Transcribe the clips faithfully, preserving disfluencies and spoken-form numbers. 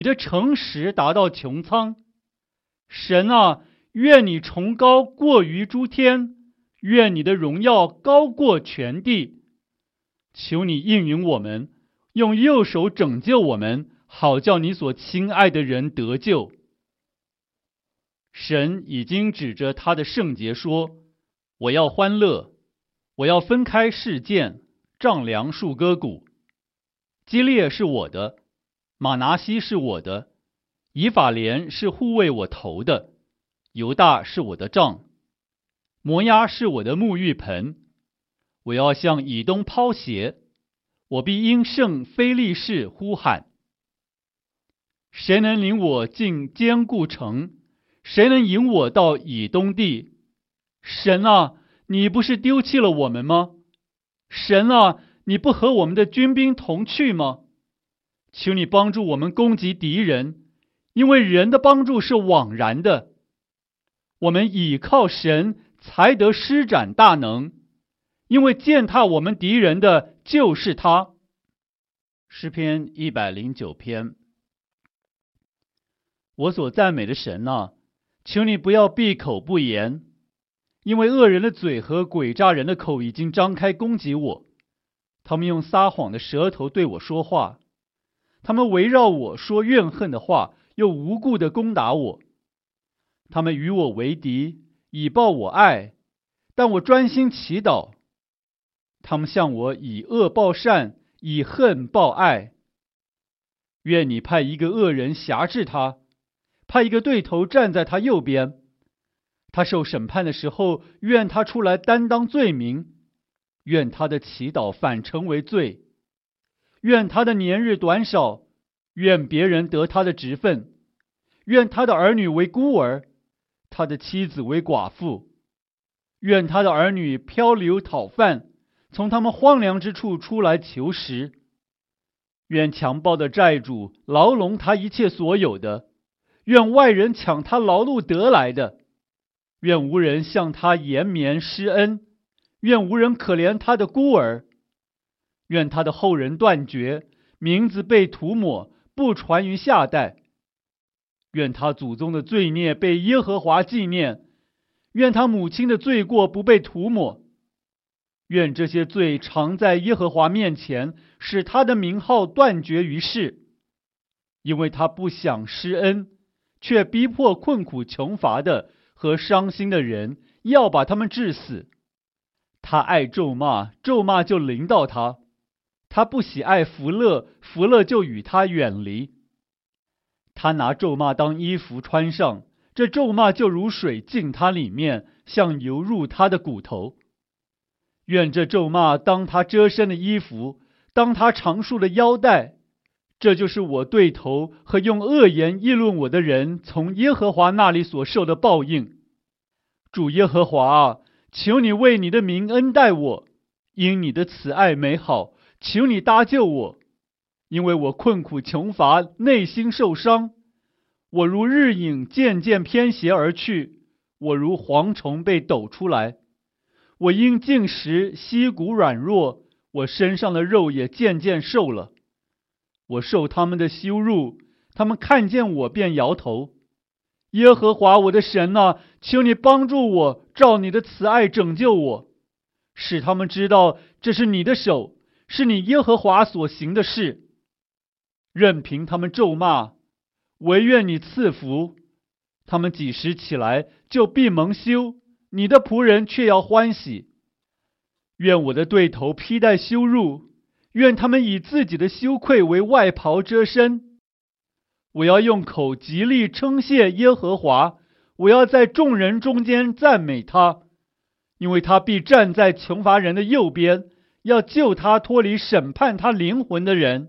你的诚实达到穹苍。神啊，愿你崇高过于诸天，愿你的荣耀高过全地。求你应允我们，用右手拯救我们，好叫你所亲爱的人得救。神已经指着他的圣洁说，我要欢乐，我要分开事件，丈量树割谷。基列是我的，马拿西是我的，以法莲是护卫我头的，犹大是我的杖，摩押是我的沐浴盆。我要向以东抛鞋，我必因圣非利士呼喊。谁能领我进坚固城？谁能引我到以东地？神啊，你不是丢弃了我们吗？神啊，你不和我们的军兵同去吗？求你帮助我们攻击敌人，因为人的帮助是枉然的。我们倚靠神，才得施展大能，因为践踏我们敌人的就是他。诗篇一百零九篇。我所赞美的神啊，求你不要闭口不言，因为恶人的嘴和诡诈人的口已经张开攻击我。他们用撒谎的舌头对我说话，他们围绕我说怨恨的话，又无故的攻打我。他们与我为敌，以报我爱，但我专心祈祷。他们向我以恶报善，以恨报爱。愿你派一个恶人辖制他，派一个对头站在他右边。他受审判的时候，愿他出来担当罪名，愿他的祈祷反成为罪，愿他的年日短少，愿别人得他的职分，愿他的儿女为孤儿，他的妻子为寡妇，愿他的儿女漂流讨饭，从他们荒凉之处出来求食。愿强暴的债主牢笼他一切所有的，愿外人抢他劳碌得来的，愿无人向他延绵施恩，愿无人可怜他的孤儿，愿他的后人断绝，名字被涂抹，不传于下代。愿他祖宗的罪孽被耶和华纪念，愿他母亲的罪过不被涂抹。愿这些罪常在耶和华面前，使他的名号断绝于世。因为他不想施恩，却逼迫困苦穷乏的和伤心的人，要把他们治死。他爱咒骂，咒骂就临到他；他不喜爱福乐，福乐就与他远离。他拿咒骂当衣服穿上，这咒骂就如水进他里面，像油入他的骨头。愿这咒骂当他遮身的衣服，当他长束的腰带。这就是我对头和用恶言议论我的人从耶和华那里所受的报应。主耶和华啊，求你为你的名恩待我，因你的慈爱美好，求你搭救我。因为我困苦穷乏，内心受伤，我如日影渐渐偏斜而去，我如蝗虫被抖出来。我因进食，膝骨软弱，我身上的肉也渐渐瘦了。我受他们的羞辱，他们看见我便摇头。耶和华我的神啊，求你帮助我，照你的慈爱拯救我，使他们知道这是你的手，是你耶和华所行的事。任凭他们咒骂，惟愿你赐福。他们几时起来，就必蒙羞，你的仆人却要欢喜。愿我的对头披戴羞辱，愿他们以自己的羞愧为外袍遮身。我要用口极力称谢耶和华，我要在众人中间赞美他，因为他必站在穷乏人的右边，要救他脱离审判他灵魂的人。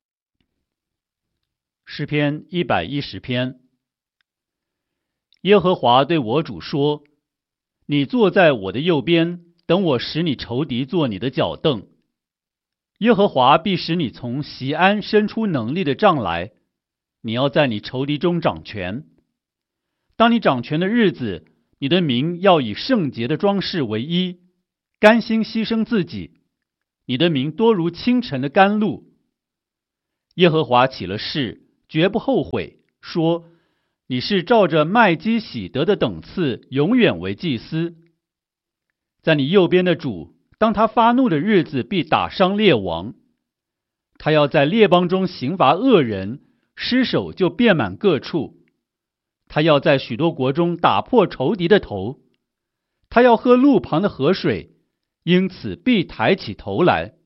诗篇一百一十篇。耶和华对我主说，你坐在我的右边，等我使你仇敌做你的脚凳。耶和华必使你从锡安伸出能力的杖来，你要在你仇敌中掌权。当你掌权的日子，你的名要以圣洁的装饰为衣，甘心牺牲自己。你的名多如清晨的甘露。耶和华起了誓， 绝不后悔，说你是照着麦基洗德的等次，永远为祭司。在你右边的主，当他发怒的日子，必打伤列王。他要在列邦中刑罚恶人，尸首就遍满各处。他要在许多国中打破仇敌的头。他要喝路旁的河水，因此必抬起头来。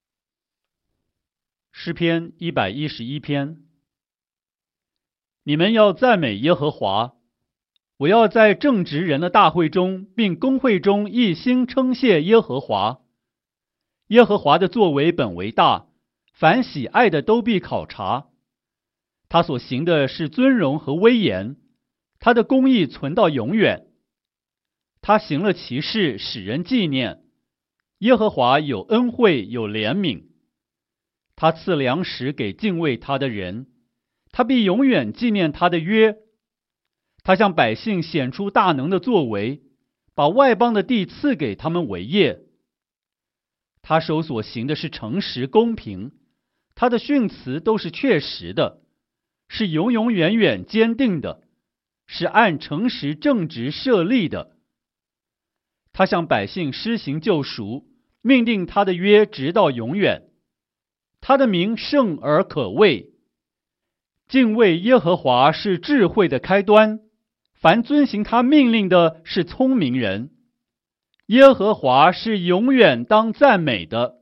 诗篇一百一十一篇。你们要赞美耶和华，我要在正直人的大会中并公会中一心称谢耶和华。耶和华的作为本为大，凡喜爱的都必考察。他所行的是尊荣和威严，他的公义存到永远。他行了奇事，使人纪念。耶和华有恩惠，有怜悯。他赐粮食给敬畏他的人，他必永远纪念他的约。他向百姓显出大能的作为，把外邦的地赐给他们为业。他手所行的是诚实公平，他的训词都是确实的，是永永远远坚定的，是按诚实正直设立的。他向百姓施行救赎，命定他的约直到永远。他的名圣而可畏。敬畏耶和华是智慧的开端，凡遵行他命令的是聪明人。耶和华是永远当赞美的。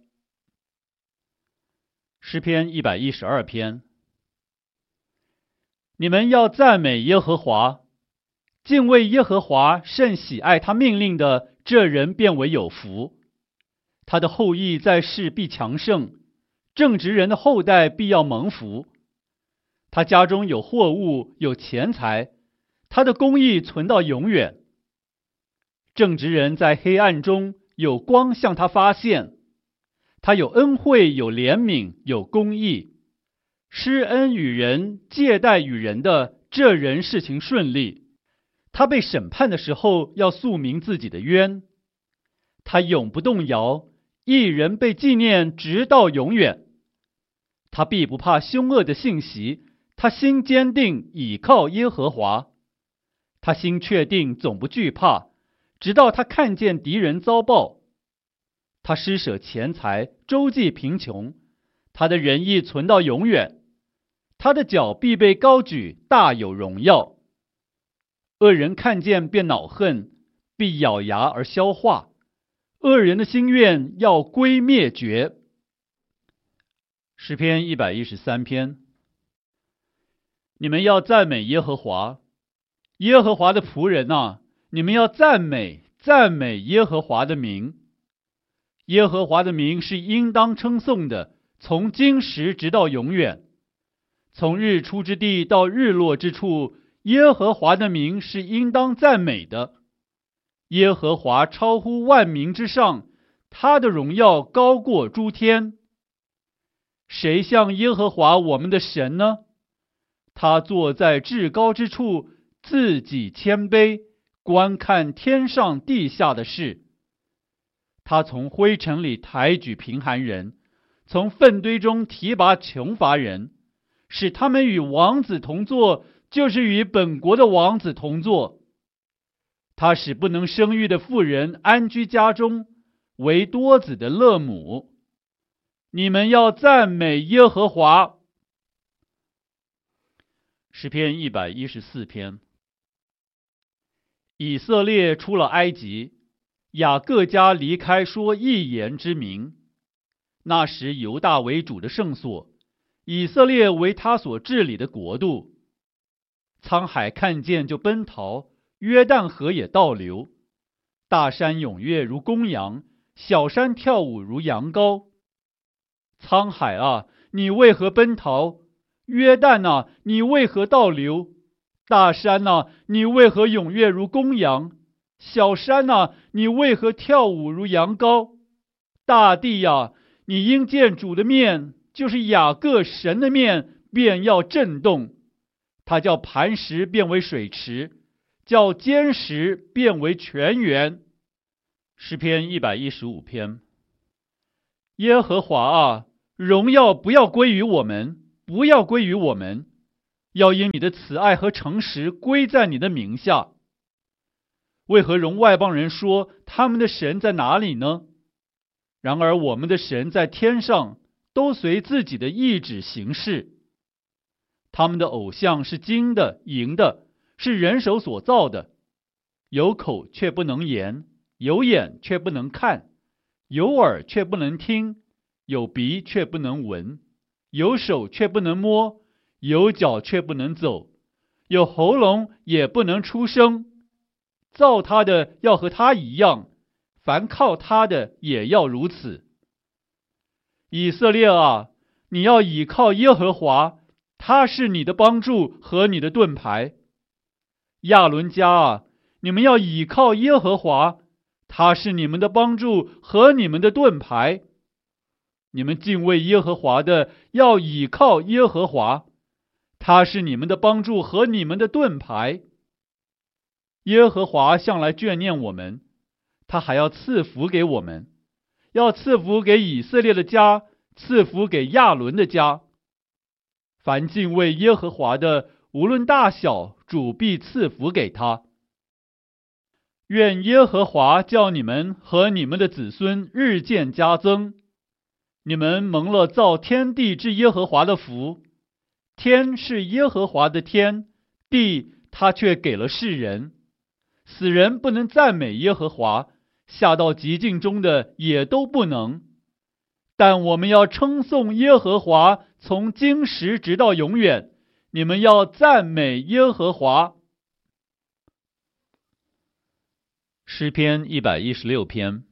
诗篇一百一十二篇。你们要赞美耶和华，敬畏耶和华，甚喜爱他命令的，这人便为有福。他的后裔在世必强盛，正直人的后代必要蒙福。他家中有货物，有钱财，他的公义存到永远。正直人在黑暗中，有光向他发现。他有恩惠，有怜悯，有公义，施恩与人，借贷与人的，这人事情顺利。他被审判的时候，要诉明自己的冤。他永不动摇，一人被纪念直到永远。他必不怕凶恶的信息，他心坚定，倚靠耶和华。他心确定，总不惧怕，直到他看见敌人遭报。他施舍钱财，周济贫穷，他的仁义存到永远。他的脚必被高举，大有荣耀。恶人看见便恼恨，必咬牙而消化。恶人的心愿要归灭绝。诗篇一百一十三篇。你们要赞美耶和华，耶和华的仆人啊，你们要赞美赞美耶和华的名。耶和华的名是应当称颂的，从今时直到永远。从日出之地到日落之处，耶和华的名是应当赞美的。耶和华超乎万民之上，他的荣耀高过诸天。谁像耶和华我们的神呢？他坐在至高之处，自己谦卑，观看天上地下的事。他从灰尘里抬举贫寒人，从粪堆中提拔穷乏人，使他们与王子同坐，就是与本国的王子同坐。他使不能生育的妇人安居家中，为多子的乐母。你们要赞美耶和华。诗篇一百一十四篇。以色列出了埃及，雅各家离开说一言之名。那时犹大为主的圣所，以色列为他所治理的国度。沧海看见就奔逃，约旦河也倒流。大山踊跃如公羊，小山跳舞如羊羔。沧海啊，你为何奔逃？约旦啊，你为何倒流？大山啊，你为何踊跃如公羊？小山啊，你为何跳舞如羊羔？大地啊，你因见主的面，就是雅各神的面，便要震动。他叫磐石变为水池，叫坚石变为泉源。诗篇一百一十五篇。耶和华啊，荣耀不要归于我们，不要归于我们， 要因你的慈爱和诚实归在你的名下。为何容外邦人说他们的神在哪里呢？然而我们的神在天上，都随自己的意志行事。他们的偶像是金的、银的，是人手所造的，有口却不能言，有眼却不能看，有耳却不能听，有鼻却不能闻，有手却不能摸，有脚却不能走，有喉咙也不能出声。造他的要和他一样，凡靠他的也要如此。以色列啊，你要倚靠耶和华，他是你的帮助和你的盾牌。亚伦家啊，你们要倚靠耶和华，他是你们的帮助和你们的盾牌。你们敬畏耶和华的，要倚靠耶和华，他是你们的帮助和你们的盾牌。耶和华向来眷念我们，他还要赐福给我们，要赐福给以色列的家，赐福给亚伦的家。凡敬畏耶和华的，无论大小，主必赐福给他。愿耶和华叫你们和你们的子孙日渐加增。你们蒙了造天地之耶和华的福。天是耶和华的天，地他却给了世人。死人不能赞美耶和华，下到极境中的也都不能。但我们要称颂耶和华，从今时直到永远。你们要赞美耶和华。诗篇一百一十六篇。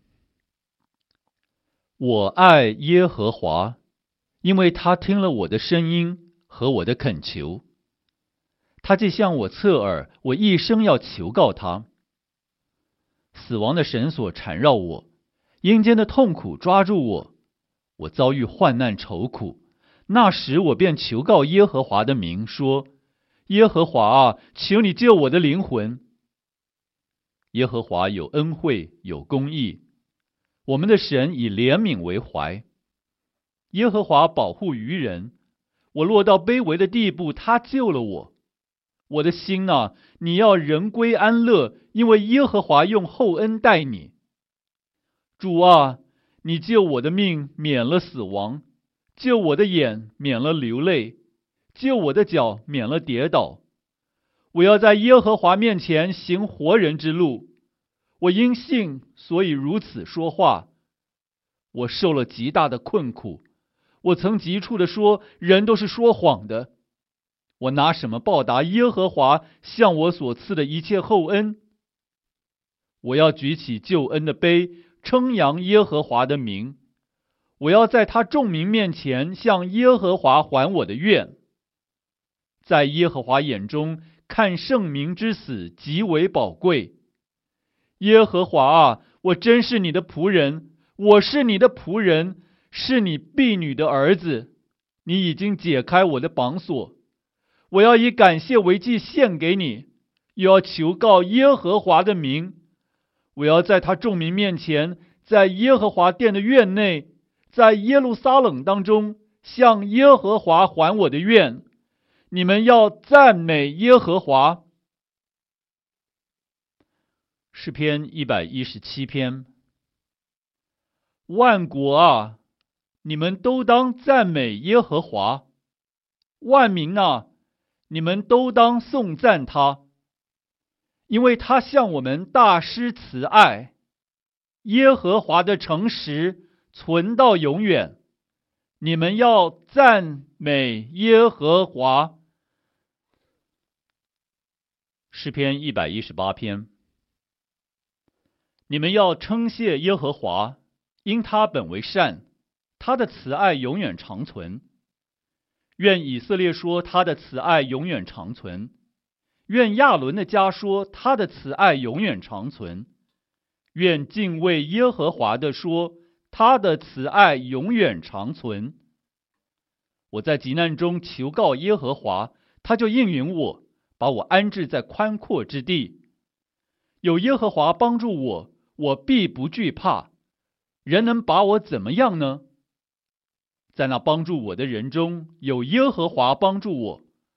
我爱耶和华，因为他听了我的声音和我的恳求。他既向我侧耳，我一生要求告他。死亡的绳索缠绕我，阴间的痛苦抓住我，我遭遇患难愁苦。那时我便求告耶和华的名，说：耶和华啊，求你救我的灵魂。耶和华有恩惠，有公义，我们的神以怜悯为怀。耶和华保护愚人，我落到卑微的地步，他救了我。我的心啊，你要人归安乐，因为耶和华用厚恩待你。主啊，你救我的命免了死亡，救我的眼免了流泪，救我的脚免了跌倒。我要在耶和华面前行活人之路。我因信，所以如此说话。我受了极大的困苦，我曾急促地说，人都是说谎的。我拿什么报答耶和华向我所赐的一切厚恩？我要举起救恩的杯，称扬耶和华的名。我要在他众民面前向耶和华还我的愿。在耶和华眼中，看圣民之死极为宝贵。耶和华啊，我真是你的仆人，我是你的仆人，是你婢女的儿子。你已经解开我的绑锁。我要以感谢为祭献给你，又要求告耶和华的名。我要在他众民面前，在耶和华殿的院内，在耶路撒冷当中，向耶和华还我的愿。你们要赞美耶和华。诗篇一百一十七篇。万国啊，你们都当赞美耶和华；万民啊，你们都当颂赞他，因为他向我们大施慈爱。耶和华的诚实存到永远。你们要赞美耶和华。诗篇一百一十八篇。你们要称谢耶和华，因他本为善，他的慈爱永远长存。愿以色列说他的慈爱永远长存，愿亚伦的家说他的慈爱永远长存，愿敬畏耶和华的说他的慈爱永远长存。我在急难中求告耶和华，他就应允我，把我安置在宽阔之地。有耶和华帮助我，我必不惧怕。人能把我怎么样呢？在那帮助我的人中，有耶和华帮助我，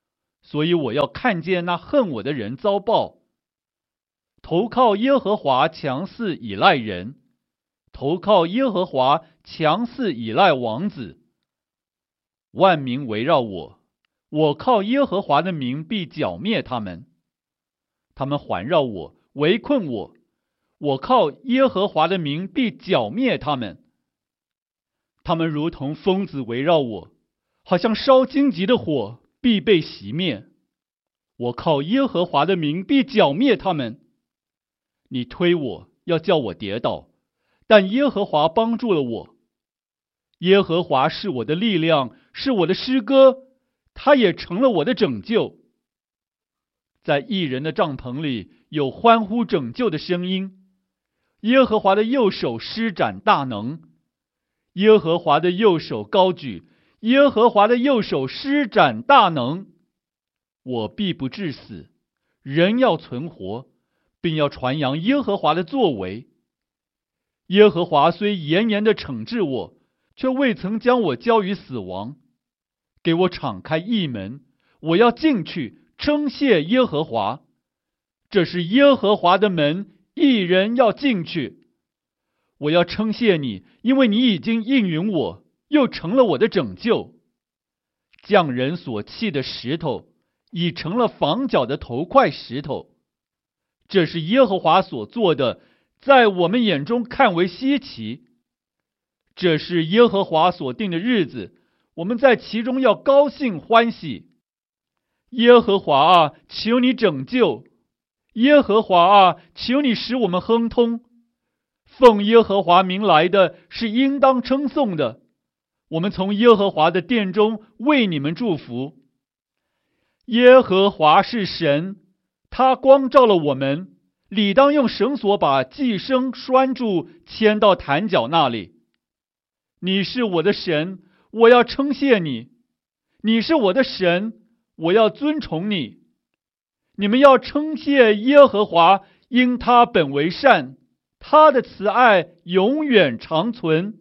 所以我要看见那恨我的人遭报。投靠耶和华强似倚赖人，投靠耶和华强似倚赖王子。万民围绕我，我靠耶和华的名必剿灭他们。他们环绕我，围困我，我靠耶和华的名必剿灭他们。他们如同疯子围绕我，好像烧荆棘的火，必被熄灭。我靠耶和华的名必剿灭他们。你推我，要叫我跌倒，但耶和华帮助了我。耶和华是我的力量，是我的诗歌，他也成了我的拯救。在义人的帐篷里有欢呼拯救的声音。耶和华的右手施展大能，耶和华的右手高举，耶和华的右手施展大能。我必不致死，人要存活，并要传扬耶和华的作为。耶和华虽严严地惩治我，却未曾将我交于死亡。给我敞开义门，我要进去称谢耶和华。这是耶和华的门，义人要进去。我要称谢你，因为你已经应允我，又成了我的拯救。匠人所砌的石头，已成了房角的头块石头。这是耶和华所做的，在我们眼中看为稀奇。这是耶和华所定的日子，我们在其中要高兴欢喜。耶和华啊，求你拯救；耶和华啊，求你使我们亨通。奉耶和华名来的是应当称颂的，我们从耶和华的殿中为你们祝福。耶和华是神，他光照了我们，理当用绳索把寄生拴住，牵到坛角那里。你是我的神，我要称谢你；你是我的神，我要尊崇你。你们要称谢耶和华，因他本为善，他的慈爱永远长存。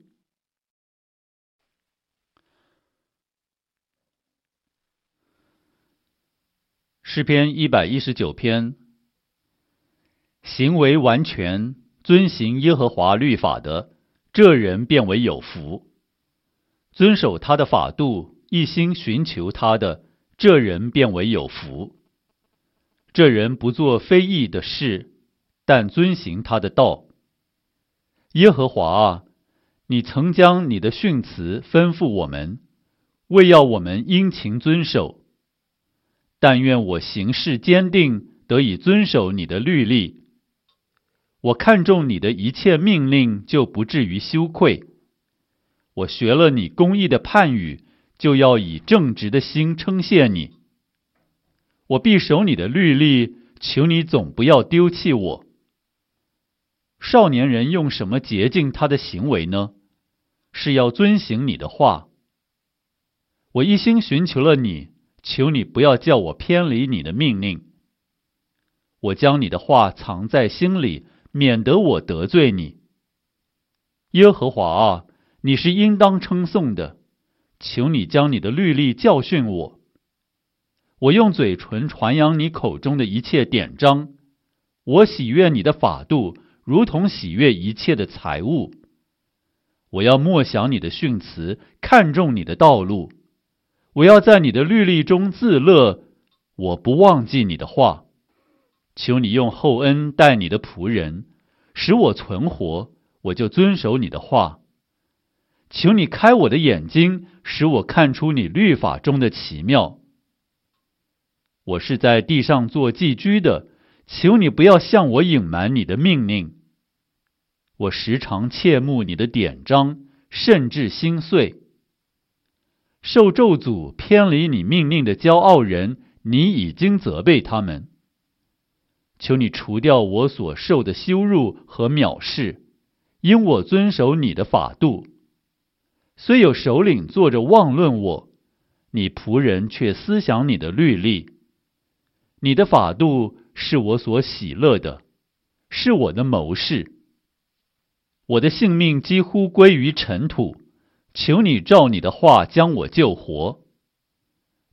诗篇一百一十九篇。行为完全，遵行耶和华律法的，这人便为有福。遵守他的法度，一心寻求他的，这人便为有福。这人不做非义的事，但遵行他的道。耶和华啊，你曾将你的训词吩咐我们，为要我们殷勤遵守。但愿我行事坚定，得以遵守你的律例。我看重你的一切命令，就不至于羞愧。我学了你公义的判语，就要以正直的心称谢你。我必守你的律例，求你总不要丢弃我。少年人用什么洁净他的行为呢？是要遵行你的话。我一心寻求了你，求你不要叫我偏离你的命令。我将你的话藏在心里，免得我得罪你。耶和华啊，你是应当称颂的，求你将你的律例教训我。我用嘴唇传扬你口中的一切典章，我喜悦你的法度，如同喜悦一切的财物。我要默想你的训词，看重你的道路。我要在你的律例中自乐，我不忘记你的话。求你用厚恩待你的仆人，使我存活，我就遵守你的话。求你开我的眼睛，使我看出你律法中的奇妙。我是在地上做寄居的，求你不要向我隐瞒你的命令。我时常切慕你的典章，甚至心碎。受咒诅偏离你命令的骄傲人，你已经责备他们。求你除掉我所受的羞辱和藐视，因我遵守你的法度。虽有首领坐着妄论我，你仆人却思想你的律例。你的法度是我所喜乐的，是我的谋士。我的性命几乎归于尘土，求你照你的话将我救活。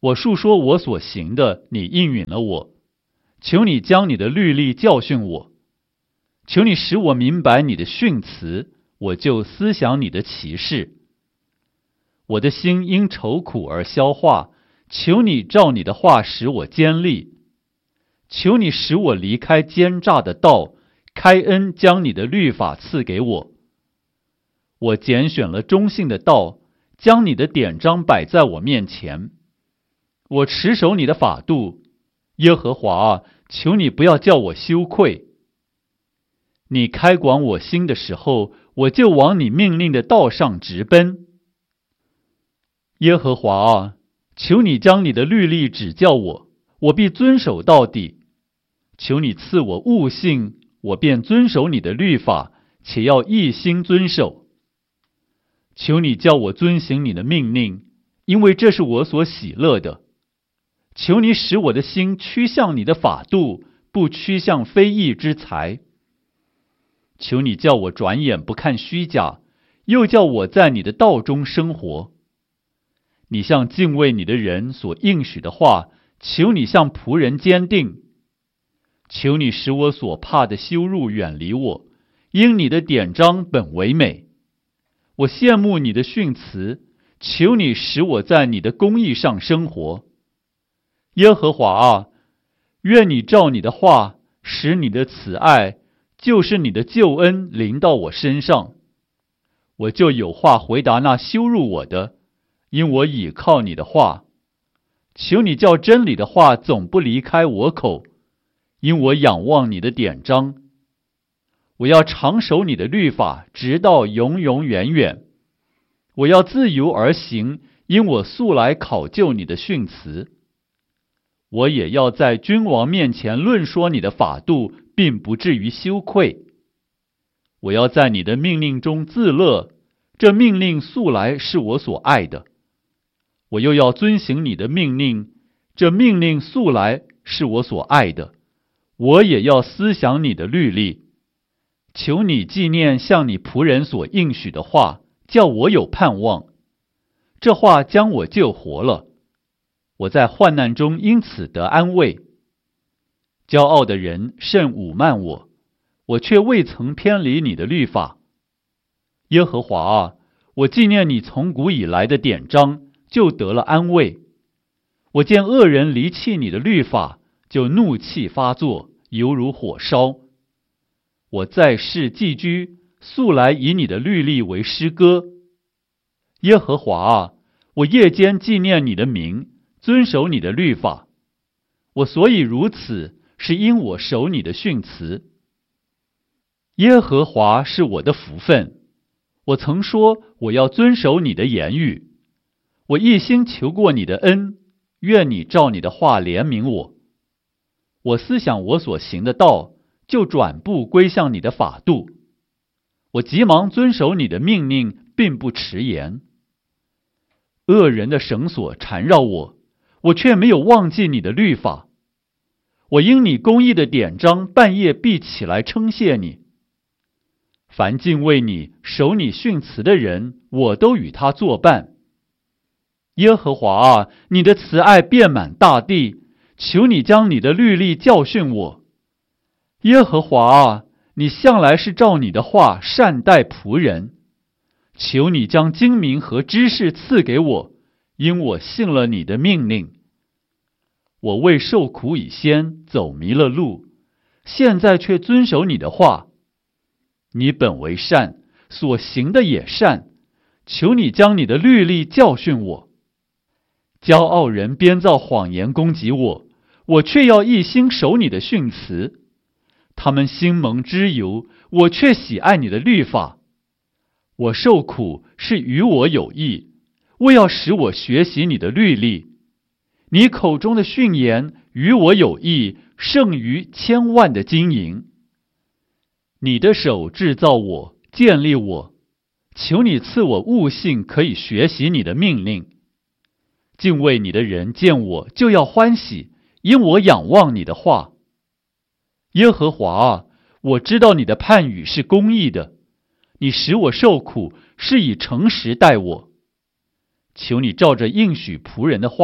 我述说我所行的，你应允了我。求你将你的律例教训我，求你使我明白你的训词，我就思想你的奇事。我的心因愁苦而消化，求你照你的话使我坚立。求你使我离开奸诈的道，开恩将你的律法赐给我。我拣选了忠信的道，将你的典章摆在我面前。我持守你的法度，耶和华啊，求你不要叫我羞愧。你开广我心的时候，我就往你命令的道上直奔。耶和华啊，求你将你的律例指教我，我必遵守到底。求你赐我悟性，我便遵守你的律法，且要一心遵守。求你叫我遵行你的命令，因为这是我所喜乐的。求你使我的心趋向你的法度，不趋向非义之财。求你叫我转眼不看虚假，又叫我在你的道中生活。你向敬畏你的人所应许的话，求你向仆人坚定。求你使我所怕的羞辱远离我，因你的典章本为美。我羡慕你的训词，求你使我在你的公义上生活。耶和华啊，愿你照你的话，使你的慈爱，就是你的救恩临到我身上。我就有话回答那羞辱我的，因我倚靠你的话。求你叫真理的话总不离开我口，因我仰望你的典章。我要常守你的律法，直到永永远远。我要自由而行，因我素来考究你的训词。我也要在君王面前论说你的法度，并不至于羞愧。我要在你的命令中自乐，这命令素来是我所爱的。我又要遵行你的命令，这命令素来是我所爱的。我也要思想你的律例。求你纪念向你仆人所应许的话，叫我有盼望。这话将我救活了，我在患难中因此得安慰。骄傲的人甚侮慢我，我却未曾偏离你的律法。耶和华啊，我纪念你从古以来的典章，就得了安慰。我见恶人离弃你的律法，就怒气发作，犹如火烧。我在世寄居，素来以你的律例为诗歌。耶和华啊，我夜间纪念你的名，遵守你的律法。我所以如此，是因我守你的训词。耶和华是我的福分，我曾说我要遵守你的言语。我一心求过你的恩，愿你照你的话怜悯我。我思想我所行的道，就转步归向你的法度。我急忙遵守你的命令，并不迟延。恶人的绳索缠绕我，我却没有忘记你的律法。我因你公义的典章，半夜必起来称谢你。凡敬畏你、守你训词的人，我都与他作伴。耶和华啊，你的慈爱遍满大地，求你将你的律例教训我。耶和华啊，你向来是照你的话善待仆人。求你将精明和知识赐给我，因我信了你的命令。我为受苦以先走迷了路，现在却遵守你的话。你本为善，所行的也善，求你将你的律例教训我。骄傲人编造谎言攻击我，我却要一心守你的训词。他们心蒙脂油，我却喜爱你的律法。我受苦是与我有益，为要使我学习你的律例。你口中的训言与我有益，胜于千万的金银。你的手制造我，建立我，求你赐我悟性，可以学习你的命令。敬畏你的人见我就要欢喜，因我仰望你的话。耶和华啊，我知道你的判语是公义的，你使我受苦，是以诚实待我。求你照着应许仆人的话，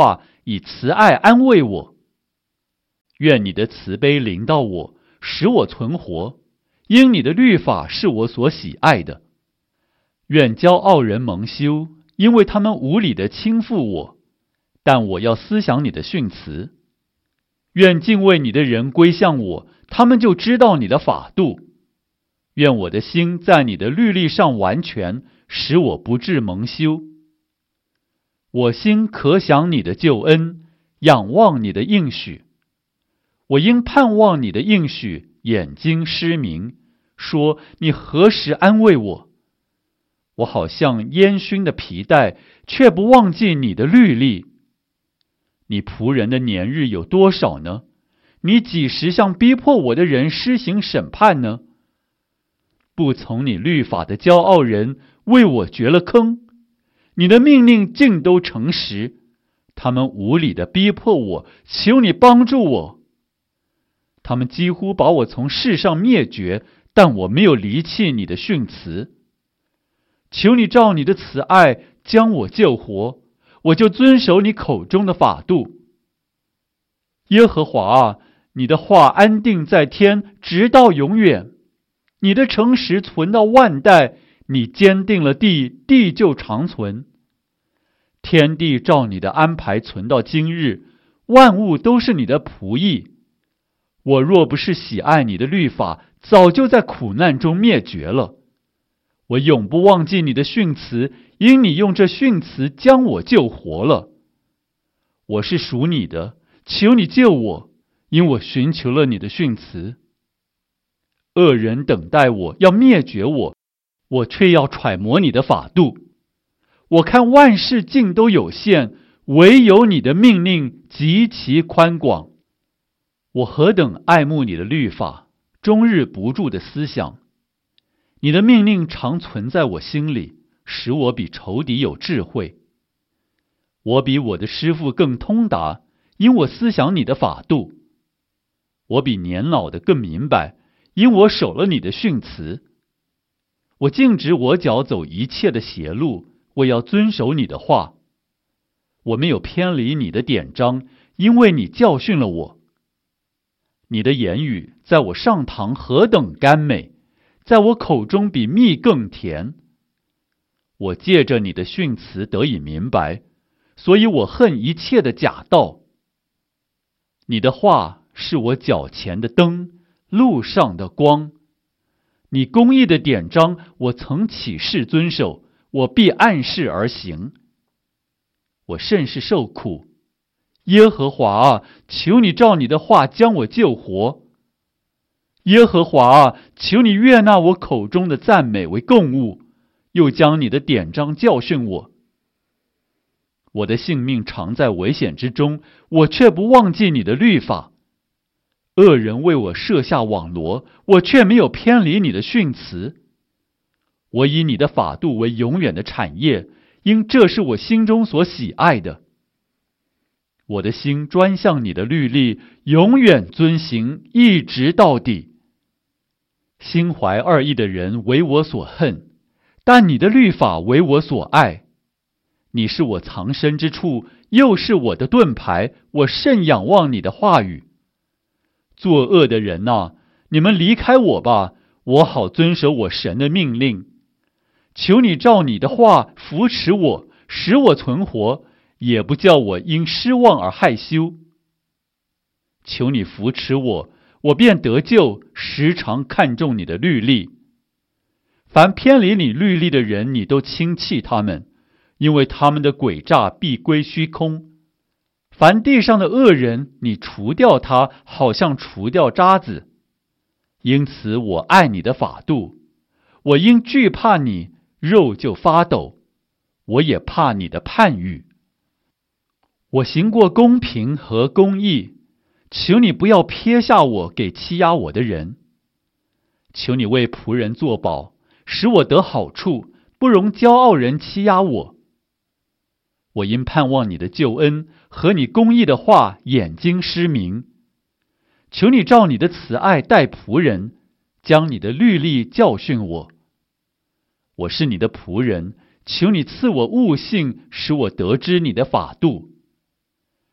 以慈爱安慰我。愿你的慈悲临到我，使我存活，因你的律法是我所喜爱的。愿骄傲人蒙羞，因为他们无理地轻负我，但我要思想你的训词。愿敬畏你的人归向我，他们就知道你的法度。愿我的心在你的律例上完全，使我不致蒙羞。我心可想你的救恩，仰望你的应许。我因盼望你的应许，眼睛失明，说你何时安慰我？我好像烟熏的皮带，却不忘记你的律例。你仆人的年日有多少呢？你几时向逼迫我的人施行审判呢？不从你律法的骄傲人为我掘了坑，你的命令尽都诚实，他们无理地逼迫我，求你帮助我。他们几乎把我从世上灭绝，但我没有离弃你的训词。求你照你的慈爱将我救活，我就遵守你口中的法度。耶和华啊，你的话安定在天，直到永远。你的诚实存到万代，你坚定了地，地就长存。天地照你的安排存到今日，万物都是你的仆役。我若不是喜爱你的律法，早就在苦难中灭绝了。我永不忘记你的训词，因你用这训词将我救活了。我是属你的，求你救我，因我寻求了你的训词。恶人等待我，要灭绝我，我却要揣摩你的法度。我看万事尽都有限，唯有你的命令极其宽广。我何等爱慕你的律法，终日不住的思想。你的命令常存在我心里，使我比仇敌有智慧。我比我的师父更通达，因我思想你的法度。我比年老的更明白，因我守了你的训词。我禁止我脚走一切的邪路，我要遵守你的话。我没有偏离你的典章，因为你教训了我。你的言语在我上膛何等甘美，在我口中比蜜更甜。我借着你的训词得以明白，所以我恨一切的假道。你的话是我脚前的灯，路上的光。你公义的典章，我曾起誓遵守，我必按事而行。我甚是受苦，耶和华啊，求你照你的话将我救活。耶和华啊，求你悦纳我口中的赞美为供物，又将你的典章教训我。我的性命常在危险之中，我却不忘记你的律法。恶人为我设下网罗，我却没有偏离你的训词。我以你的法度为永远的产业，因这是我心中所喜爱的。我的心专向你的律例，永远遵行，一直到底。心怀二意的人为我所恨，但你的律法为我所爱。你是我藏身之处，又是我的盾牌，我甚仰望你的话语。作恶的人啊，你们离开我吧，我好遵守我神的命令。求你照你的话扶持我，使我存活，也不叫我因失望而害羞。求你扶持我，我便得救，时常看重你的律例。凡偏离你律例的人，你都轻弃他们，因为他们的诡诈必归虚空。凡地上的恶人，你除掉他，好像除掉渣子。因此我爱你的法度，我因惧怕你，肉就发抖，我也怕你的判语。我行过公平和公义，求你不要撇下我给欺压我的人。求你为仆人作保，使我得好处，不容骄傲人欺压我。我因盼望你的救恩和你公义的话，眼睛失明。求你照你的慈爱待仆人，将你的律例教训我。我是你的仆人，求你赐我悟性，使我得知你的法度。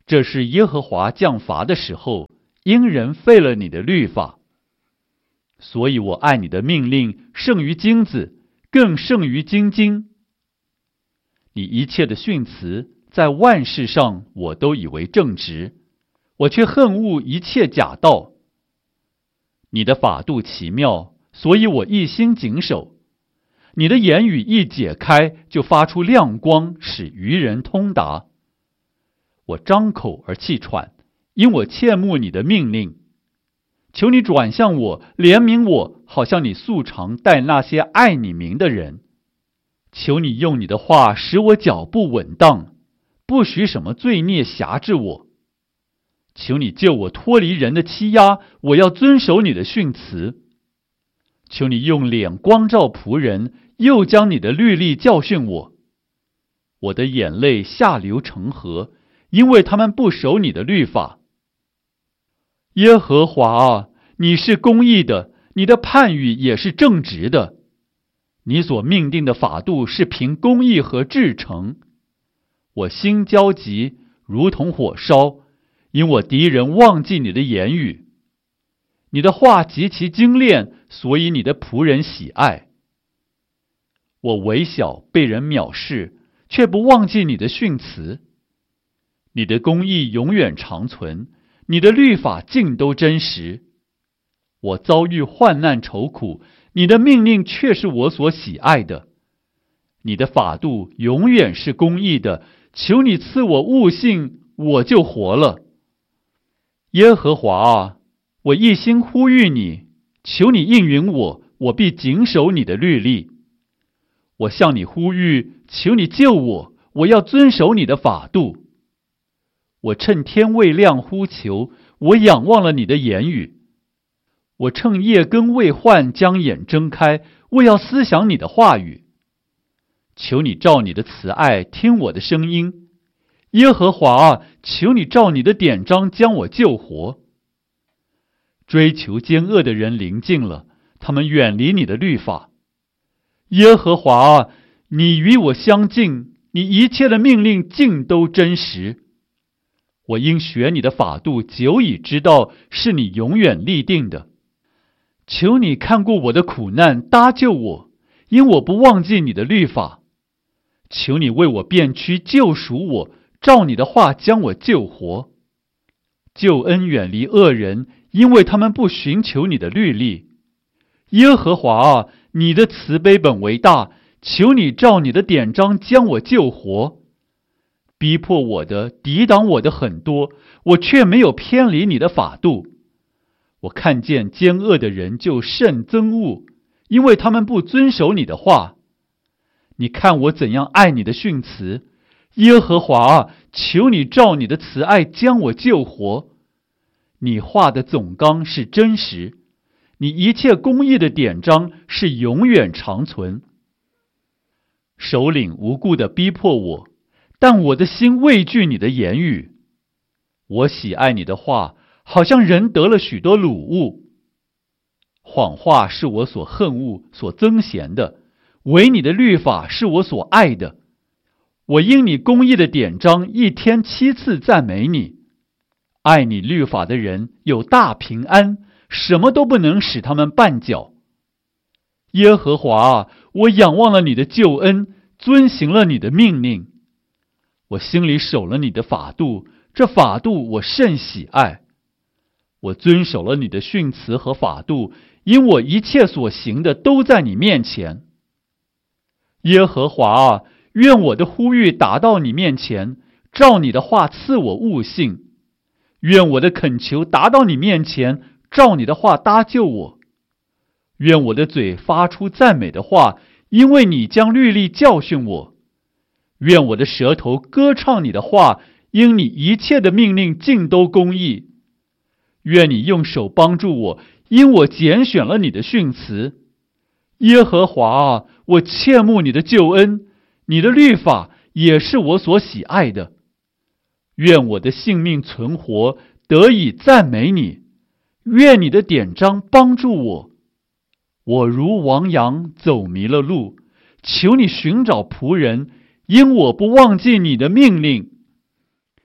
这是耶和华降罚的时候，因人废了你的律法。所以我爱你的命令胜于金子，更胜于金金。你一切的训词，在万事上我都以为正直，我却恨恶一切假道。你的法度奇妙，所以我一心谨守。你的言语一解开，就发出亮光，使愚人通达。我张口而气喘，因我切慕你的命令。求你转向我，怜悯我，好像你素常待那些爱你名的人。求你用你的话使我脚步稳当，不许什么罪孽辖制我。求你救我脱离人的欺压，我要遵守你的训词。求你用脸光照仆人，又将你的律例教训我。我的眼泪下流成河，因为他们不守你的律法。耶和华啊，你是公义的，你的判语也是正直的。你所命定的法度是凭公义和至诚。我心焦急，如同火烧，因我敌人忘记你的言语。你的话极其精炼，所以你的仆人喜爱。我微小，被人藐视，却不忘记你的训词。你的公义永远长存，你的律法尽都真实。我遭遇患难愁苦，你的命令却是我所喜爱的。你的法度永远是公义的，求你赐我悟性，我就活了。耶和华啊，我一心呼吁你，求你应允我，我必谨守你的律例。我向你呼吁，求你救我，我要遵守你的法度。我趁天未亮呼求，我仰望了你的言语。我趁夜更未换将眼睁开，我要思想你的话语。求你照你的慈爱听我的声音。耶和华啊，求你照你的典章将我救活。追求奸恶的人临近了，他们远离你的律法。耶和华啊，你与我相近，你一切的命令尽都真实。我因学你的法度，久已知道是你永远立定的。求你看顾我的苦难，搭救我，因我不忘记你的律法。求你为我辨屈，救赎我，照你的话将我救活。救恩远离恶人，因为他们不寻求你的律例。耶和华啊，你的慈悲本为大，求你照你的典章将我救活。逼迫我的、抵挡我的很多，我却没有偏离你的法度。我看见奸恶的人就甚憎恶，因为他们不遵守你的话。你看我怎样爱你的训词，耶和华啊，求你照你的慈爱将我救活。你话的总纲是真实，你一切公义的典章是永远长存。首领无故地逼迫我，但我的心畏惧你的言语。我喜爱你的话，好像人得了许多掳物。谎话是我所恨恶、所憎嫌的，唯你的律法是我所爱的。我因你公义的典章，一天七次赞美你。爱你律法的人有大平安，什么都不能使他们绊脚。耶和华啊，我仰望了你的救恩，遵行了你的命令。我心里守了你的法度，这法度我甚喜爱。我遵守了你的训词和法度，因我一切所行的都在你面前。耶和华啊，愿我的呼吁达到你面前，照你的话赐我悟性。愿我的恳求达到你面前，照你的话搭救我。愿我的嘴发出赞美的话，因为你将律例教训我。愿我的舌头歌唱你的话，因你一切的命令尽都公义。愿你用手帮助我，因我拣选了你的训词。耶和华啊，我切慕你的救恩，你的律法也是我所喜爱的。愿我的性命存活，得以赞美你。愿你的典章帮助我。我如亡羊走迷了路，求你寻找仆人，因我不忘记你的命令。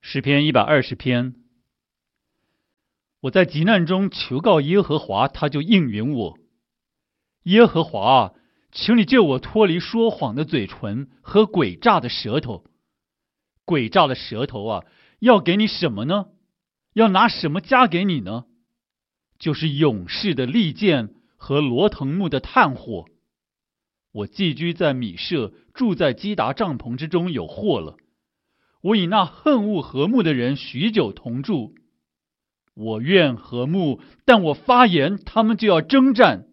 诗篇一百二十篇。我在急难中求告耶和华，他就应允我。耶和华啊，求你救我脱离说谎的嘴唇和诡诈的舌头。诡诈的舌头啊，要给你什么呢？要拿什么加给你呢？就是勇士的利剑和罗藤木的炭火。我寄居在米舍，住在基达帐篷之中，有祸了。我与那恨恶和睦的人许久同住。我愿和睦，但我发言，他们就要征战。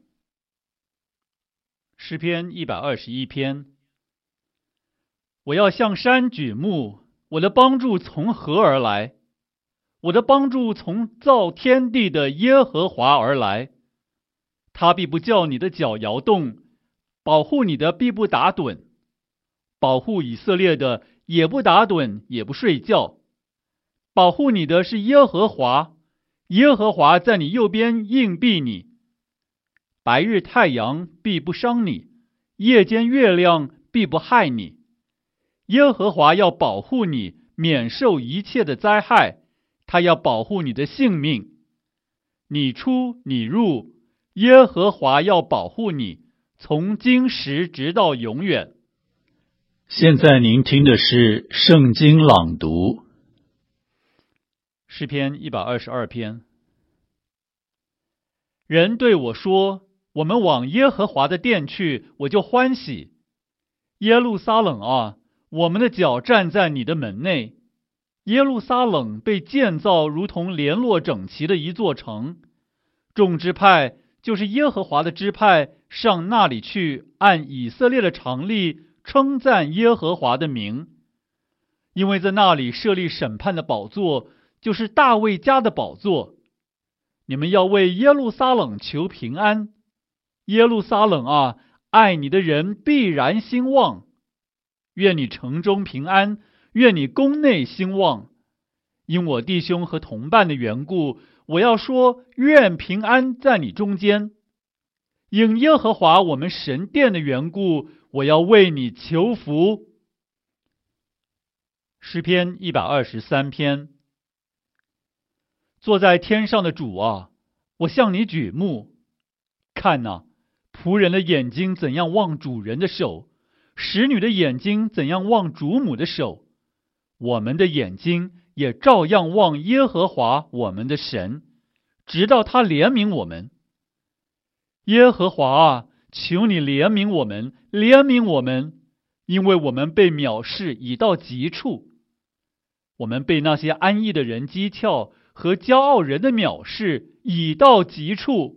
诗篇一百二十一篇。我要向山举目，我的帮助从何而来？我的帮助从造天地的耶和华而来。他必不叫你的脚摇动，保护你的必不打盹，保护以色列的也不打盹，也不睡觉。保护你的是耶和华，耶和华在你右边硬币你。白日太阳必不伤你，夜间月亮必不害你。耶和华要保护你，免受一切的灾害，他要保护你的性命。你出你入，耶和华要保护你，从今时直到永远。 现在您听的是圣经朗读。 诗篇一百二十二篇。人对我说，我们往耶和华的殿去，我就欢喜。耶路撒冷啊，我们的脚站在你的门内。耶路撒冷被建造如同联络整齐的一座城，众支派就是耶和华的支派，上那里去，按以色列的常例称赞耶和华的名。因为在那里设立审判的宝座，就是大卫家的宝座。你们要为耶路撒冷求平安。耶路撒冷啊，爱你的人必然兴旺。愿你城中平安，愿你宫内兴旺。因我弟兄和同伴的缘故，我要说，愿平安在你中间。因耶和华我们神殿的缘故，我要为你求福。诗篇一百二十三篇。坐在天上的主啊，我向你举目。看哪，仆人的眼睛怎样望主人的手，使女的眼睛怎样望主母的手，我们的眼睛也照样望耶和华我们的神，直到他怜悯我们。耶和华啊，求你怜悯我们，怜悯我们，因为我们被藐视已到极处。我们被那些安逸的人讥诮，和骄傲人的藐视已到极处。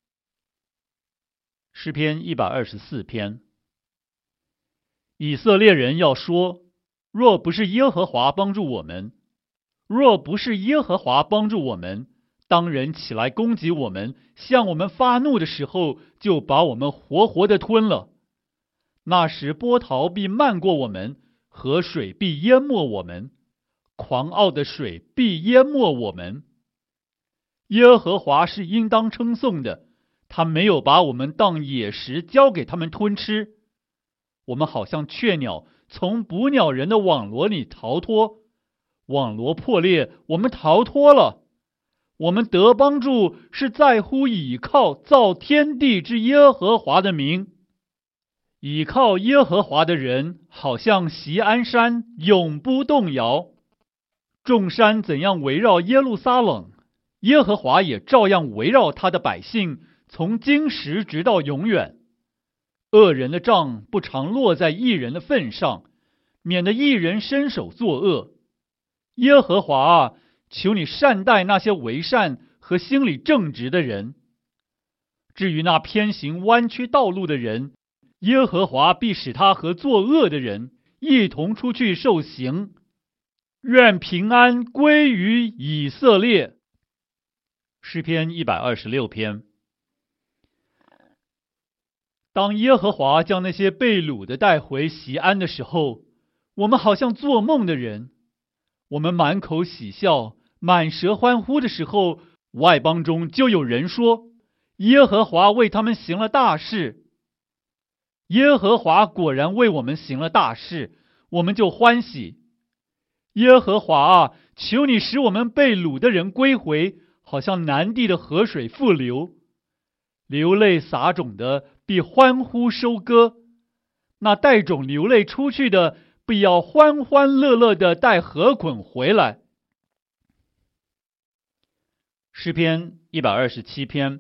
诗篇一百二十四篇。以色列人要说，若不是耶和华帮助我们，若不是耶和华帮助我们，当人起来攻击我们，向我们发怒的时候，就把我们活活的吞了。那时波涛必漫过我们，河水必淹没我们，狂傲的水必淹没我们。耶和华是应当称颂的，他没有把我们当野食交给他们吞吃。我们好像雀鸟从捕鸟人的网罗里逃脱，网罗破裂，我们逃脱了。我们得帮助是在乎倚靠造天地之耶和华的名。倚靠耶和华的人，好像锡安山，永不动摇。众山怎样围绕耶路撒冷，耶和华也照样围绕他的百姓，从今时直到永远。恶人的杖不常落在义人的份上，免得义人伸手作恶。耶和华啊，求你善待那些为善和心里正直的人。至于那偏行弯曲道路的人，耶和华必使他和作恶的人一同出去受刑。愿平安归于以色列。诗篇一百二十六篇。当耶和华将那些被掳的带回锡安的时候，我们好像做梦的人。我们满口喜笑，满舌欢呼的时候，外邦中就有人说，耶和华为他们行了大事。耶和华果然为我们行了大事，我们就欢喜。 耶和华啊，求你使我们被掳的人归回，好像南地的河水复流。流泪撒种的必欢呼收割，那带种流泪出去的必要欢欢乐乐的带禾捆回来。诗篇一百二十七篇。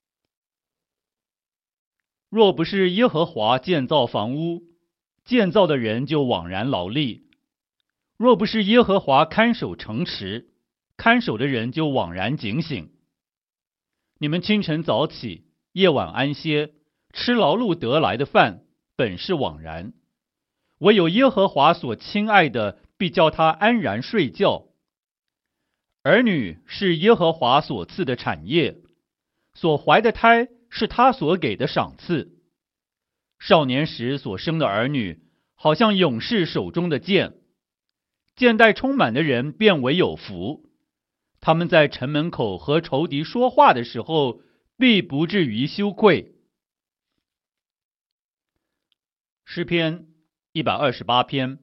若不是耶和华建造房屋，建造的人就枉然劳力；若不是耶和华看守城池，看守的人就枉然警醒。你们清晨早起，夜晚安歇，吃劳碌得来的饭，本是枉然；唯有耶和华所亲爱的，必叫他安然睡觉。儿女是耶和华所赐的产业，所怀的胎是他所给的赏赐。少年时所生的儿女，好像勇士手中的剑，剑带充满的人便为有福。他们在城门口和仇敌说话的时候，必不至于羞愧。诗篇一百二十八篇。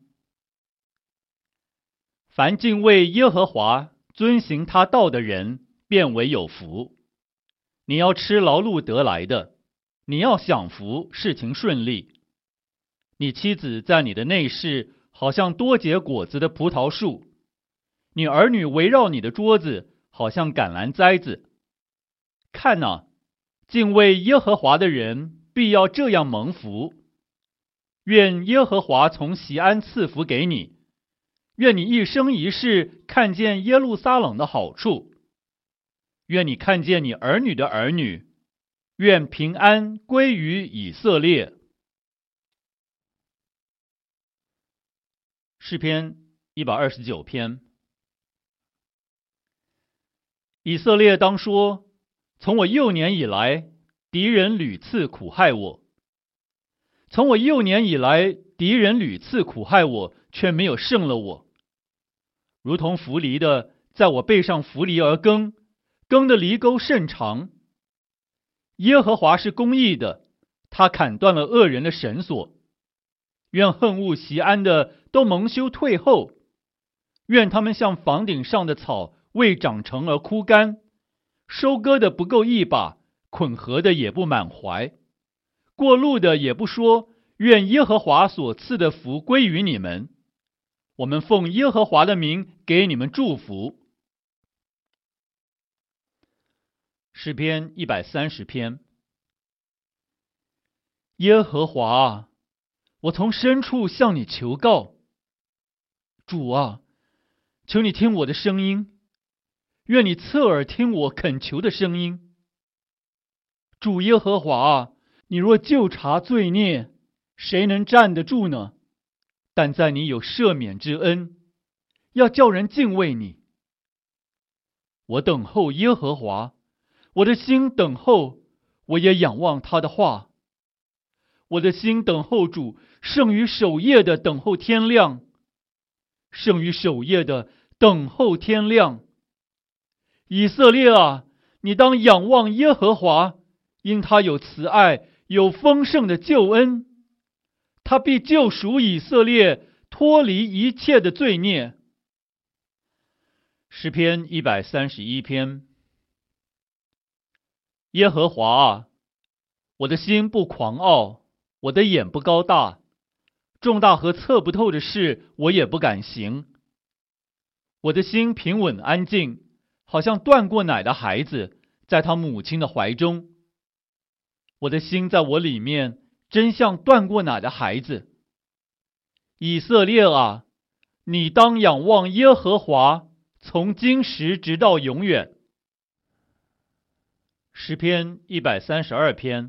凡敬畏耶和华、遵行他道的人，便为有福。你要吃劳碌得来的，你要享福，事情顺利。你妻子在你的内室，好像多结果子的葡萄树；你儿女围绕你的桌子，好像橄榄栽子。看哪，敬畏耶和华的人必要这样蒙福。愿耶和华从锡安赐福给你，愿你一生一世看见耶路撒冷的好处，愿你看见你儿女的儿女，愿平安归于以色列。诗篇一百二十九篇。以色列当说，从我幼年以来，敌人屡次苦害我。从我幼年以来，敌人屡次苦害我，却没有胜了我。如同扶犁的在我背上扶犁而耕，耕的犁沟甚长。耶和华是公义的，他砍断了恶人的绳索。愿恨恶锡安的都蒙羞退后，愿他们像房顶上的草，未长成而枯干，收割的不够一把，捆禾的也不满怀，过路的也不说，愿耶和华所赐的福归于你们。我们奉耶和华的名给你们祝福。诗篇一百三十篇。耶和华啊，我从深处向你求告。主啊，求你听我的声音，愿你侧耳听我恳求的声音。主耶和华啊，你若究察罪孽，谁能站得住呢？但在你有赦免之恩，要叫人敬畏你。我等候耶和华，我的心等候，我也仰望他的话。我的心等候主，胜于守夜的等候天亮，胜于守夜的等候天亮。以色列啊，你当仰望耶和华，因他有慈爱，有丰盛的救恩。他必救赎以色列，脱离一切的罪孽。诗篇一百三十一篇。耶和华啊，我的心不狂傲，我的眼不高大，重大和测不透的事，我也不敢行。我的心平稳安静，好像断过奶的孩子，在他母亲的怀中。我的心在我里面，真像断过奶的孩子。以色列啊，你当仰望耶和华，从今时直到永远。诗篇一百三十二篇。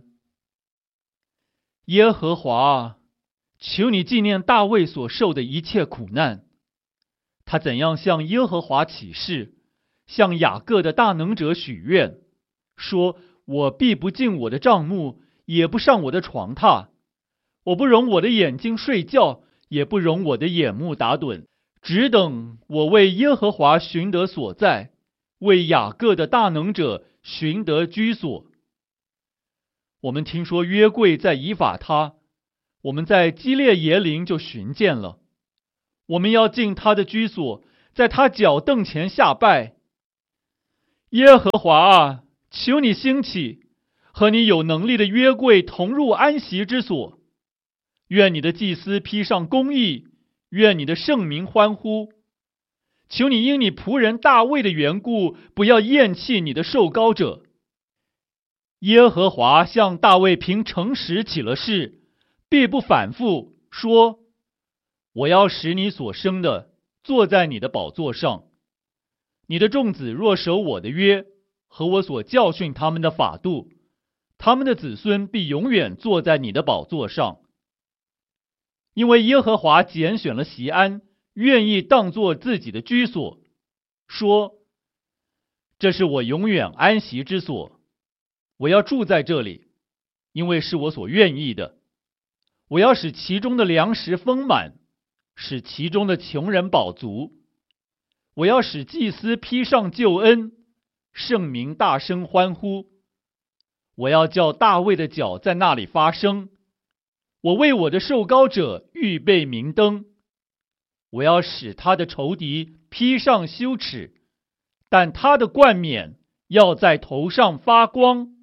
耶和华啊，求你纪念大卫所受的一切苦难。他怎样向耶和华起誓，向雅各的大能者许愿，说：我必不进我的帐幕，也不上我的床榻。我不容我的眼睛睡觉，也不容我的眼目打盹，只等我为耶和华寻得所在，为雅各的大能者寻得居所。我们听说约柜在以法他，我们在基列耶林就寻见了。 我们要进他的居所，在他脚凳前下拜。耶和华啊，求你兴起，和你有能力的约柜同入安息之所。愿你的祭司披上公义，愿你的圣民欢呼。求你因你仆人大卫的缘故，不要厌弃你的受膏者。耶和华向大卫凭诚实起了誓，必不反复，说：我要使你所生的坐在你的宝座上。你的众子若守我的约和我所教训他们的法度，他们的子孙必永远坐在你的宝座上。因为耶和华拣选了锡安，愿意当作自己的居所，说：这是我永远安息之所，我要住在这里，因为是我所愿意的。我要使其中的粮食丰满，使其中的穷人饱足。我要使祭司披上救恩，圣民大声欢呼。我要叫大卫的脚在那里发声，我为我的受膏者预备明灯。我要使他的仇敌披上羞耻，但他的冠冕要在头上发光。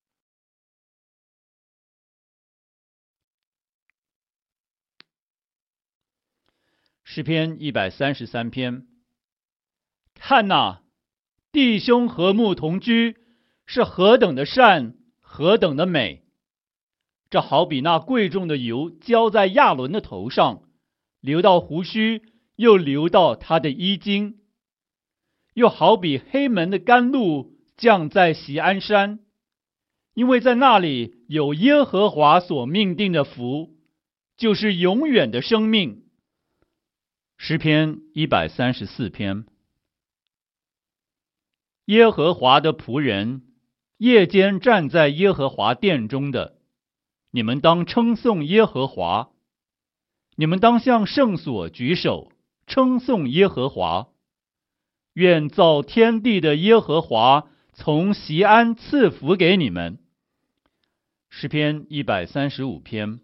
诗篇一百三十三篇。看哪，弟兄和睦同居，是何等的善，何等的美！这好比那贵重的油浇在亚伦的头上，流到胡须，又流到他的衣襟；又好比黑门的甘露降在锡安山，因为在那里有耶和华所命定的福，就是永远的生命。诗篇一百三十四篇。耶和华的仆人，夜间站在耶和华殿中的，你们当称颂耶和华。你们当向圣所举手，称颂耶和华。愿造天地的耶和华从锡安赐福给你们。诗篇一百三十五篇。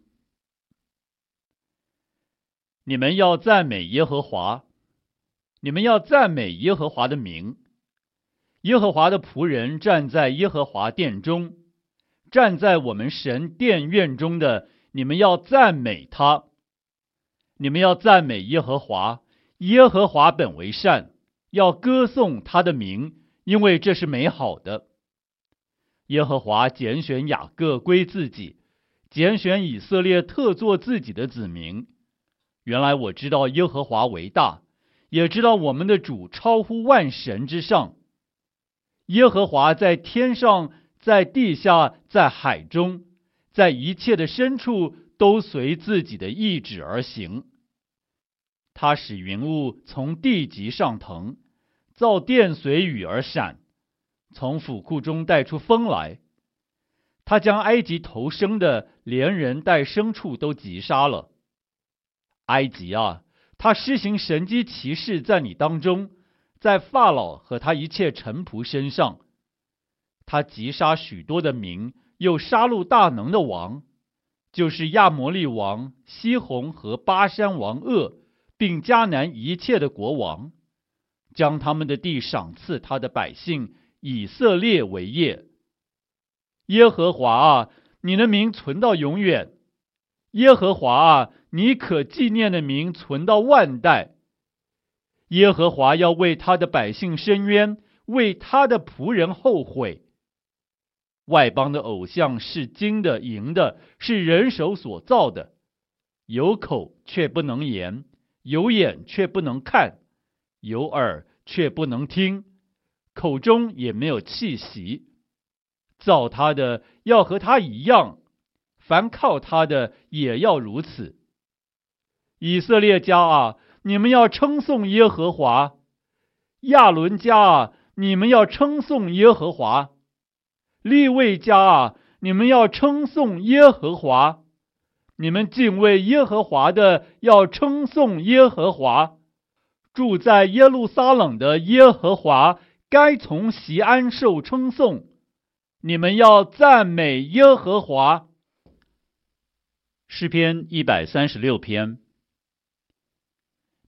你们要赞美耶和华，你们要赞美耶和华的名。耶和华的仆人站在耶和华殿中，站在我们神殿院中的，你们要赞美他。你们要赞美耶和华，耶和华本为善，要歌颂他的名，因为这是美好的。耶和华拣选雅各归自己，拣选以色列特作自己的子民。原来我知道耶和华为大，也知道我们的主超乎万神之上。耶和华在天上，在地下，在海中，在一切的深处，都随自己的意志而行。他使云雾从地极上腾，造电随雨而闪，从府库中带出风来。他将埃及头生的，连人带牲畜都击杀了。埃及啊，他施行神迹奇事在你当中，在法老和他一切臣仆身上。他击杀许多的民，又杀戮大能的王，就是亚摩利王西宏和巴山王噩，并迦南一切的国王，将他们的地赏赐他的百姓以色列为业。耶和华啊，你的名存到永远。耶和华啊，你可纪念的名存到万代。耶和华要为他的百姓伸冤，为他的仆人后悔。外邦的偶像是金的、银的，是人手所造的，有口却不能言，有眼却不能看，有耳却不能听，口中也没有气息。造他的要和他一样，凡靠他的也要如此。以色列家啊，你们要称颂耶和华；亚伦家啊，你们要称颂耶和华；利未家啊，你们要称颂耶和华。你们敬畏耶和华的，要称颂耶和华。住在耶路撒冷的耶和华，该从锡安受称颂。你们要赞美耶和华。诗篇一百三十六篇。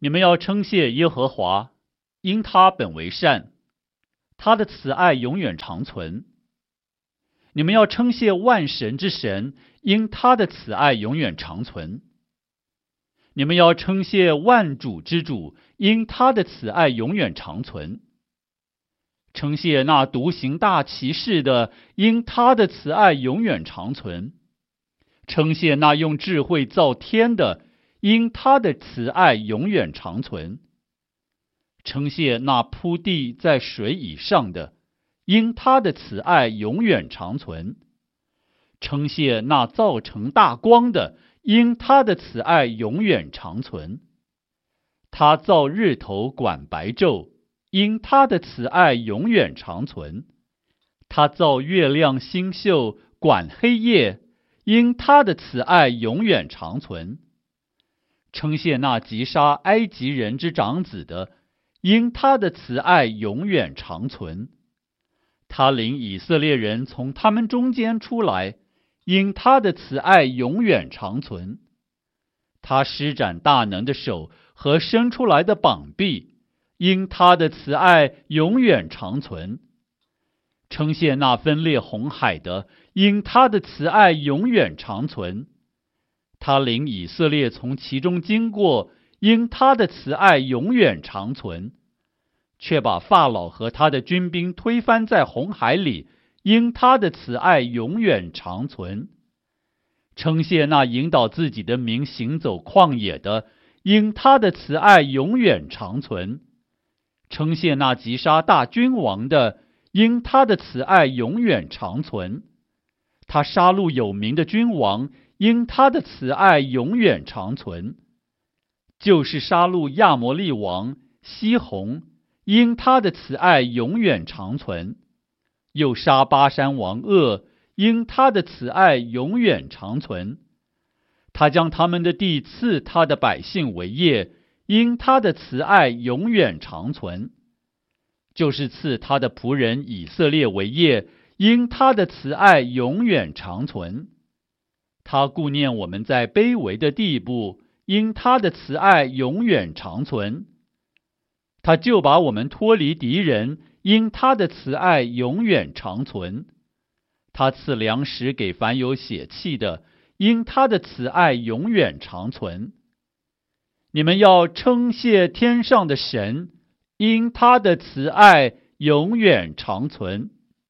你们要称谢耶和华，因他本为善，他的慈爱永远长存。你们要称谢万神之神，因他的慈爱永远长存。你们要称谢万主之主，因他的慈爱永远长存。称谢那独行大奇事的，因他的慈爱永远长存。称谢那用智慧造天的，因他的慈爱永远长存。称谢那铺地在水以上的，因他的慈爱永远长存。称谢那造成大光的，因他的慈爱永远长存。他造日头管白昼，因他的慈爱永远长存。他造月亮星宿管黑夜，因他的慈爱永远长存。称谢那击杀埃及人之长子的，因他的慈爱永远长存。他领以色列人从他们中间出来，因他的慈爱永远长存。他施展大能的手和伸出来的膀臂，因他的慈爱永远长存。称谢那分裂红海的，因他的慈爱永远长存。他领以色列从其中经过，因他的慈爱永远长存。却把法老和他的军兵推翻在红海里，因他的慈爱永远长存。称谢那引导自己的民行走旷野的，因他的慈爱永远长存。称谢那击杀大君王的，因他的慈爱永远长存。他杀戮有名的君王，因他的慈爱永远长存。就是杀戮亚摩利王西宏，因他的慈爱永远长存。又杀巴山王噩，因他的慈爱永远长存。他将他们的地赐他的百姓为业，因他的慈爱永远长存。就是赐他的仆人以色列为业，因他的慈爱永远长存。他顾念我们在卑微的地步，因他的慈爱永远长存。他就把我们脱离敌人，因他的慈爱永远长存。他赐粮食给凡有血气的，因他的慈爱永远长存。你们要称谢天上的神，因他的慈爱永远长存。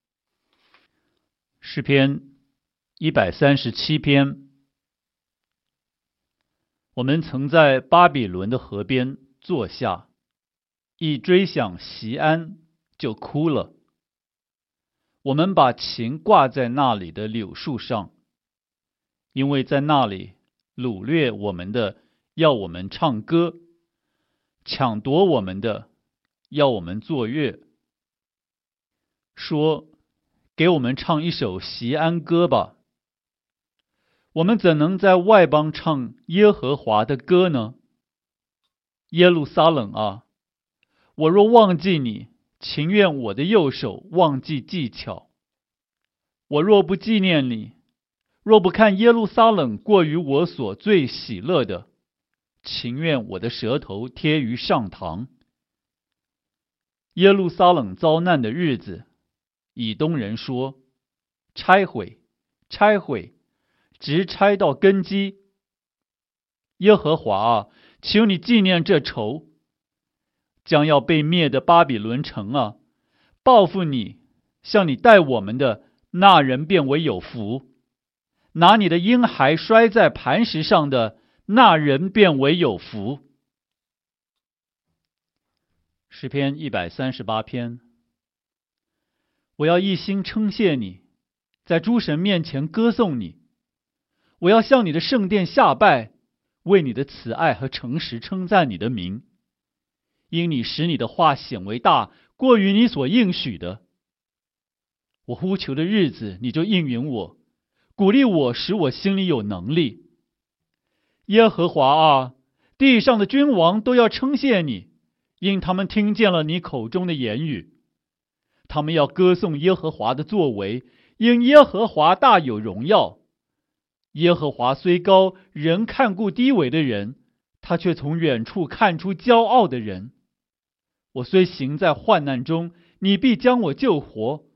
诗篇一百三十七篇。我们曾在巴比伦的河边坐下，一追想锡安就哭了。我们把琴挂在那里的柳树上，因为在那里掳掠我们的要我们唱歌，抢夺我们的要我们作乐，说给我们唱一首锡安歌吧。我们怎能在外邦唱耶和华的歌呢？耶路撒冷啊，我若忘记你，情愿我的右手忘记技巧。我若不纪念你，若不看耶路撒冷过于我所最喜乐的，情愿我的舌头贴于上膛。耶路撒冷遭难的日子，以东人说，拆毁，拆毁，直拆到根基。耶和华啊，求你纪念这仇。将要被灭的巴比伦城啊，报复你，向你待我们的那人便为有福。拿你的婴孩摔在磐石上的那人便为有福。诗篇一百三十八篇。我要一心称谢你，在诸神面前歌颂你。我要向你的圣殿下拜，为你的慈爱和诚实称赞你的名。因你使你的话显为大，过于你所应许的。我呼求的日子，你就应允我，鼓励我，使我心里有能力。耶和华啊，地上的君王都要称谢你，因他们听见了你口中的言语。他们要歌颂耶和华的作为，因耶和华大有荣耀。耶和华虽高，仍看顾低微的人， 他却从远处看出骄傲的人。我虽行在患难中，你必将我救活；